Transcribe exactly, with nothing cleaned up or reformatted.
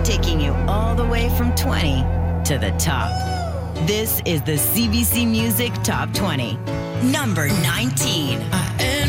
taking you all the way from twenty to the top. This is the C B C Music Top twenty. Number nineteen. I am